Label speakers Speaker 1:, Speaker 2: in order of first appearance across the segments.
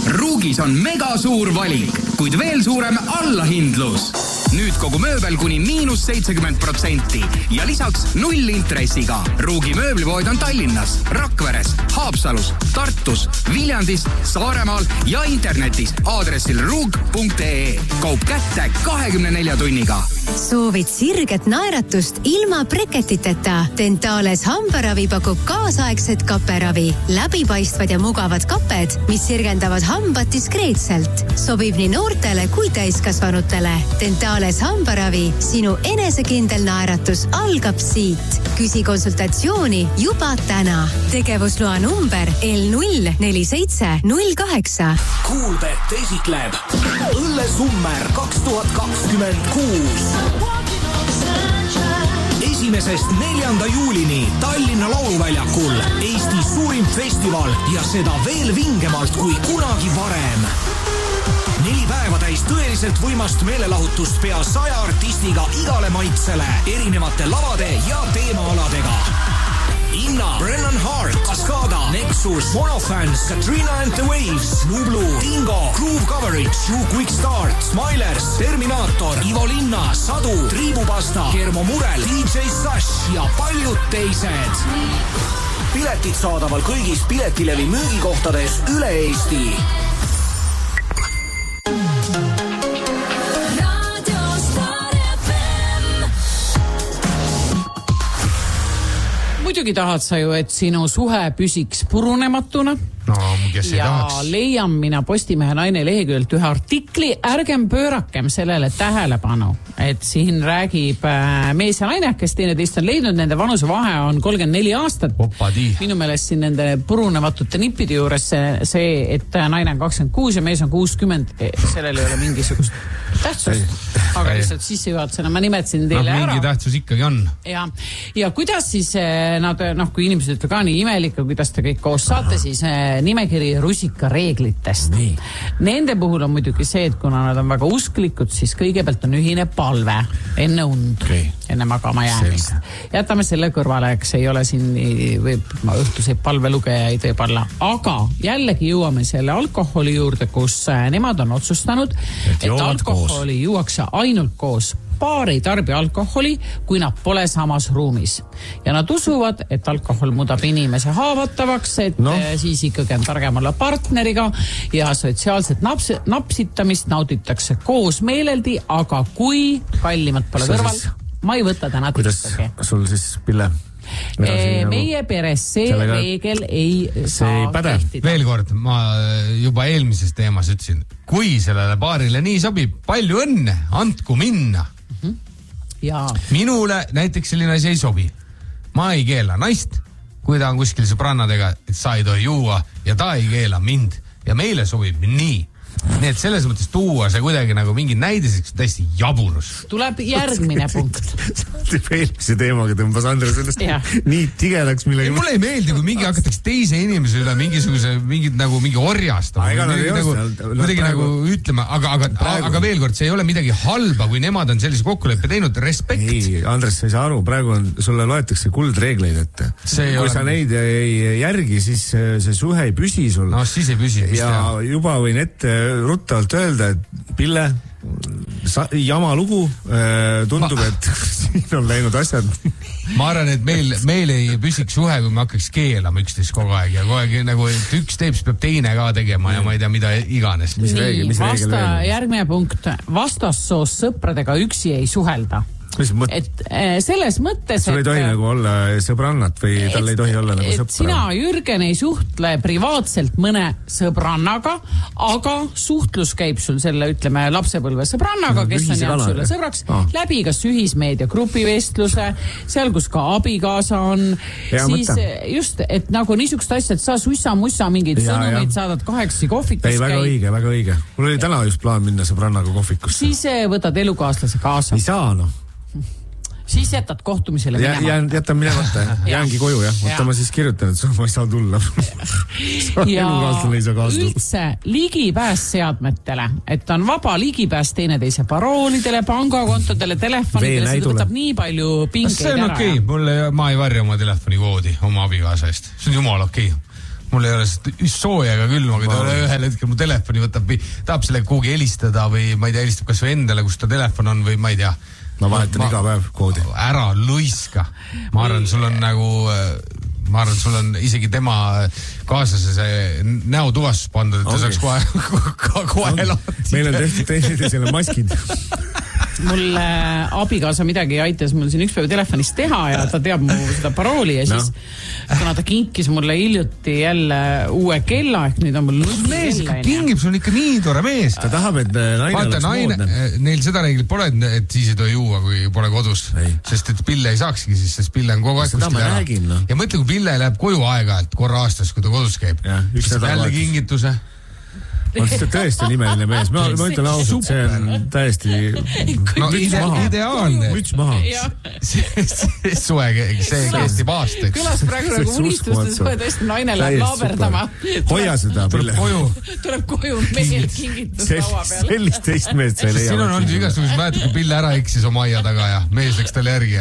Speaker 1: Ruugis on mega suur valik, kuid veel suurem allahindlus. Nüüd kogu mööbel kuni -70% ja lisaks 0 intressiga. Ruugi mööblipood on Tallinnas, Rakveres, Haapsalus, Tartus, Viljandis, Saaremaal ja internetis aadressil ruug.ee. Kaup kätte 24 tunniga.
Speaker 2: Soovid sirget naeratust ilma breketiteta? Dentales hambaravi pakub kaasaegset kaperavi. Läbipaistvad ja mugavad kaped, mis sirgendavad hambad diskreetselt. Sobib nii noortele kui täiskasvanutele. Dentales hambaravi, sinu enesekindel naeratus algab siit. Küsi konsultatsiooni juba täna. Tegevusloa number L04708.
Speaker 3: Kuulbet esitleb Õllesummer 2026. 1.–4. juulini Tallinna Lauluväljakul Eesti suurim festival ja seda veel vingemalt kui kunagi varem. 4 päeva täis tõeliselt võimast meelelahutust pea 100 artistiga igale maitsele, erinevate lavade ja teemaaladega. Inna, Brennan Hart, Cascada, Nexus, Monofans, Katrina and the Waves, Nublu, Dingo, Groove Coverage, You Quick Start, Smilers, Terminator, Ivo Linna, Sadu, Triibupasta, Kermo Murel, DJ Sash ja paljud teised. Piletid saadaval kõigis Piletilevi müügikohtades üle Eesti.
Speaker 4: Muidugi tahad sa ju, et sinu suhe püsiks purunematuna.
Speaker 5: No, kes ei tahaks.
Speaker 4: Leian mina Postimehe Naine leheküljelt ühe artikli. Ärgem pöörakem sellele tähelepanu, et siin räägib mees ja naine, kes teineteist on leidnud. Nende vanuse vahe on 34 aastat.
Speaker 5: Opadi.
Speaker 4: Minu meelest siin nende purunevatute nippide juures see, et naine on 26 ja mees on 60. Sellel ei ole mingisugust tähtsust. Aga lihtsalt sissejuhatusena ma nimetasin teile ära.
Speaker 5: Mingi tähtsus ikkagi on.
Speaker 4: Ja kuidas siis nad, kui inimesed ütlevad ka nii imelik, kuidas te kõik koos saate, siis nimekiri rusikareeglitest. Nende puhul on muidugi see, et kuna nad on väga usklikud, siis kõigepealt on ühine palve enne und, enne magama jäämist. Jätame selle kõrvale, eks ei ole siin õhtuseid palvelugejaid võib-olla. Aga jällegi jõuame selle alkoholi juurde, kus nemad on otsustanud, et alkoholi juuakse ainult koos. Paar ei tarbi alkoholi, kui nad pole samas ruumis. Ja nad usuvad, et alkohol muudab inimese haavatavaks, et siis ikkagi on targem olla partneriga ja sotsiaalset napsitamist nauditakse koos meeleldi, aga kui kallimad pole kõrval, ma ei võta täna
Speaker 6: tüstagi. Kuidas sul siis, Pille?
Speaker 4: Meie peres see reegel ei saa kehtida.
Speaker 5: Veel kord, ma juba eelmises teemas ütlesin, kui sellele paarile nii sobib, palju õnne, andku minna.
Speaker 4: Ja.
Speaker 5: Minule näiteks selline asi ei sobi. Ma ei keela naist, kui ta on kuskil sõbrannadega, et sa ei tohi juua ja ta ei keela mind ja meile sobib nii. Nii et selles mõttes tuua see kuidagi nagu mingi näidiseks täiesti jaburus.
Speaker 4: Tuleb järgmine punkt.
Speaker 6: Eelmise teemaga tõmbas Andres sellest nii tigedaks millegi.
Speaker 5: Mulle ei meeldi, kui mingi hakatakse teise inimese üle mingi orjast. Kuidagi nagu ütlema, aga veel kord, see ei ole midagi halba, kui nemad on sellise kokkuleppe teinud. Respekt.
Speaker 6: Ei, Andres, sa ei saa aru, praegu sulle loetakse kuldreegleid, et kui sa neid ei järgi, siis see suhe ei püsi sul.
Speaker 5: No siis ei püsi.
Speaker 6: Ja juba võin ette ruttavalt öelda, et Pille, jama lugu, tundub, et siin on läinud asjad.
Speaker 5: Ma arvan, et meil ei püsiks suhe, kui me hakkaks keelama üksteist kogu aeg ja kogu aeg nagu, et üks teeb, siis peab teine ka tegema ja ma ei tea, mida iganes.
Speaker 4: Järgmine punkt. Vastassoos sõpradega üksi ei suhelda. Et selles mõttes,
Speaker 6: sul ei tohi nagu olla sõbrannat või tal ei tohi olla nagu sõpra.
Speaker 4: Sina, Jürgen, ei suhtle privaatselt mõne sõbrannaga, aga suhtlus käib sul selle, ütleme, lapsepõlve sõbrannaga, kes on jäänud sulle sõbraks, läbi kas ühismeedia grupivestluse, seal, kus ka abikaasa on, siis just, et nagu niisugust asja, et sa sussa-mussa mingeid sõnumeid saadad 8 kohvikus.
Speaker 6: Ei, väga õige. Mul oli täna just plaan minna sõbrannaga kohvikusse.
Speaker 4: Siis võtad elukaaslase kaasa.
Speaker 6: Ei saa,
Speaker 4: Siis jätad kohtumisele minema.
Speaker 6: Jätan minemata, jäängi koju, Võtta ma siis kirjutan, et ma ei saa tulla.
Speaker 4: Ja üldse ligipääs seadmetele, et on vaba ligipääs teineteise paroolidele, pangakontodele, telefonidele, see võtab nii palju pingeid ära.
Speaker 5: See on okei, ma ei varja oma telefonikoodi oma abikaasa eest. See on jumal okei. mul ei ole sooja ega külma, kui ta ühel hetkel mu telefoni võtab, tahab selle kuhugi helistada või ma ei tea, helistab kas või endale, kus ta telefon on või ma ei tea.
Speaker 6: Ma vahetan iga päev koodi.
Speaker 5: Ära luiska. Ma arvan, sul on isegi tema kaaslase see näotuvastus pandud, et ta saaks kohe lahti.
Speaker 6: Meil on tehtud teineteisele maskid.
Speaker 4: Mul abikaasa midagi aitas mul siin üks päev telefonist teha ja ta teab mu seda parooli ja siis kuna ta kinkis mulle hiljuti jälle uue kella ehk nüüd on mul
Speaker 5: mees kingib, sul on ikka nii tore mees.
Speaker 6: Ta tahab, et naine oleks moodne.
Speaker 5: Neil seda reeglit pole, et siis ei tohi juua, kui pole kodus. Sest et Pille ei saakski siis, sest Pille on kogu aeg kuskil ära. Ja mõtle, kui Pille läheb koju aeg-ajalt korra aastas, kui ta kodus käib. Jälle kingituse.
Speaker 6: On seda tõesti nimeline mees. Ma ütlen ausalt, see on täiesti
Speaker 5: ideaalne.
Speaker 6: Müts maha.
Speaker 5: Suve, see kestib aastaid.
Speaker 4: Külas praegu nagu unistustes suve tõesti naine läheb laaberdama.
Speaker 6: Hoia seda, Pille.
Speaker 4: Tuleb koju mehel kingitus laua peale.
Speaker 6: Sellist teist meest sa ei leia.
Speaker 5: Siin on olnud igasugused mäletad, kui Pille ära eksis oma aia taga ja mees läks talle järgi.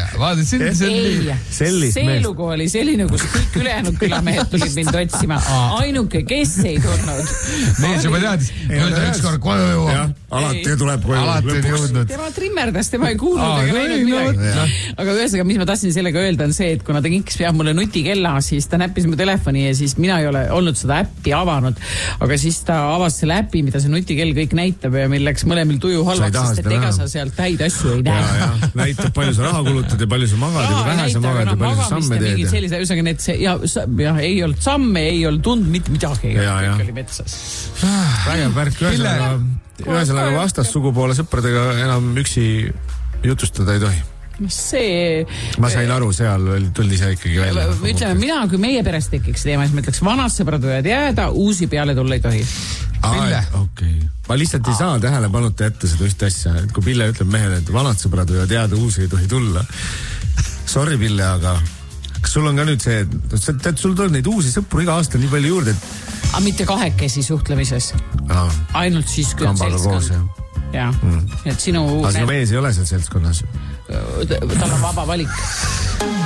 Speaker 4: See lugu oli selline, kus kõik ülejäänud külamehed tulid mind otsima. Ainuke, kes ei tulnud.
Speaker 5: Mees juba teadis, öelda ükskord koju jõuab.
Speaker 6: Alati tuleb koju.
Speaker 5: Alati on jõudnud.
Speaker 4: Tema trimmerdas, tema ei kuulnud ega näinud midagi. Aga ühesõnaga, mis ma tahtsin sellega öelda, on see, et kuna ta kinkis peab mulle nutikella, siis ta näppis mu telefoni ja siis mina ei ole olnud seda äppi avanud. Aga siis ta avas selle äppi, mida see nutikell kõik näitab ja meil läks mõlemil tuju halvaks, sest et ega sa sealt häid asju ei näe.
Speaker 6: Näitab, palju sa raha kulutad ja palju sa magad ja vähe sa magad ja palju sa samme teed.
Speaker 4: Ühesõnaga, et see ei olnud samme, ei olnud tund mitte midagi. Kõik oli metsas.
Speaker 6: Vägev värk, ühesõnaga vastassugupoole sõpradega enam üksi jutustada ei tohi. Ma sain aru, seal tuli see ikkagi välja.
Speaker 4: Ütleme, mina, kui meie perest tekiks teema, siis ma ütleks, vanad sõbrad võivad jääda, uusi peale tulla ei tohi.
Speaker 6: Okay. Ma lihtsalt ei saa tähelepanuta ette seda ühte asja, et kui Pille ütleb mehele, et vanad sõbrad võivad jääda, uusi ei tohi tulla. Sorry, Pille, aga kas sul on ka nüüd see, et sul tuleb neid uusi sõpru iga aasta nii palju juurde, et
Speaker 4: aga mitte kahekesi suhtlemises. Ainult siis, kui on seltskond. Ja. Et sinu...
Speaker 6: Aga sinu mees ei ole seal seltskonnas.
Speaker 4: Tal on vaba valik.